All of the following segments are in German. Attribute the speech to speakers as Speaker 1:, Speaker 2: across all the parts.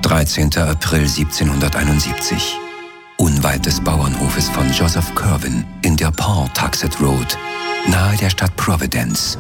Speaker 1: 13. April 1771. Unweit des Bauernhofes von Joseph Curwen in der Pawtuxet Road, nahe der Stadt Providence.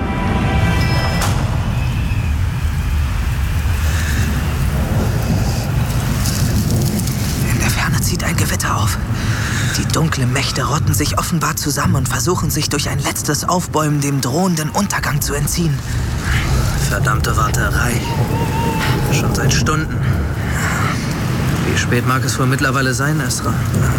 Speaker 2: In der Ferne zieht ein Gewitter auf. Die dunklen Mächte rotten sich offenbar zusammen und versuchen sich durch ein letztes Aufbäumen dem drohenden Untergang zu entziehen.
Speaker 3: Verdammte Warterei. Schon seit Stunden. Wie spät mag es wohl mittlerweile sein, Ezra?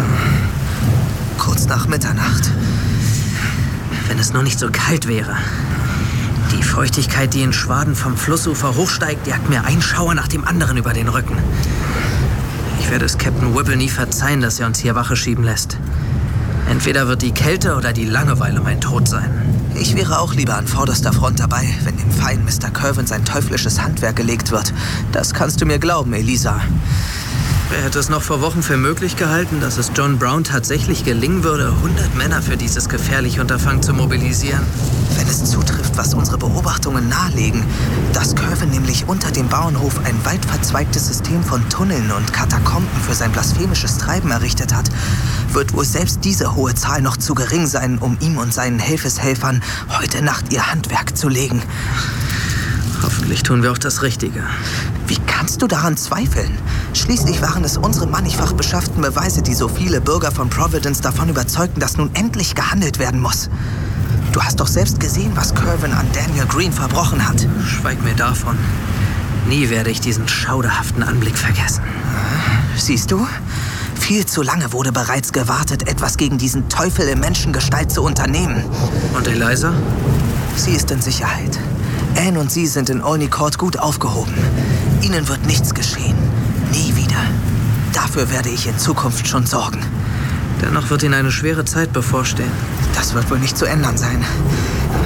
Speaker 2: Kurz nach Mitternacht.
Speaker 3: Wenn es nur nicht so kalt wäre. Die Feuchtigkeit, die in Schwaden vom Flussufer hochsteigt, jagt mir ein Schauer nach dem anderen über den Rücken. Ich werde es Captain Whipple nie verzeihen, dass er uns hier Wache schieben lässt. Entweder wird die Kälte oder die Langeweile mein Tod sein.
Speaker 2: Ich wäre auch lieber an vorderster Front dabei, wenn dem feinen Mr. Curwen sein teuflisches Handwerk gelegt wird. Das kannst du mir glauben, Elisa.
Speaker 3: Wer hätte es noch vor Wochen für möglich gehalten, dass es John Brown tatsächlich gelingen würde, 100 Männer für dieses gefährliche Unterfangen zu mobilisieren?
Speaker 2: Wenn es zutrifft, was unsere Beobachtungen nahelegen, dass Curwen nämlich unter dem Bauernhof ein weit verzweigtes System von Tunneln und Katakomben für sein blasphemisches Treiben errichtet hat, wird wohl selbst diese hohe Zahl noch zu gering sein, um ihm und seinen Helfeshelfern heute Nacht ihr Handwerk zu legen.
Speaker 3: Hoffentlich tun wir auch das Richtige.
Speaker 2: Wie kannst du daran zweifeln? Schließlich waren es unsere mannigfach beschafften Beweise, die so viele Bürger von Providence davon überzeugten, dass nun endlich gehandelt werden muss. Du hast doch selbst gesehen, was Curwen an Daniel Green verbrochen hat.
Speaker 3: Schweig mir davon. Nie werde ich diesen schauderhaften Anblick vergessen.
Speaker 2: Siehst du? Viel zu lange wurde bereits gewartet, etwas gegen diesen Teufel in Menschengestalt zu unternehmen.
Speaker 3: Und Eliza?
Speaker 2: Sie ist in Sicherheit. Anne und sie sind in Olney Court gut aufgehoben. Ihnen wird nichts geschehen. Nie wieder. Dafür werde ich in Zukunft schon sorgen.
Speaker 3: Dennoch wird Ihnen eine schwere Zeit bevorstehen.
Speaker 2: Das wird wohl nicht zu ändern sein.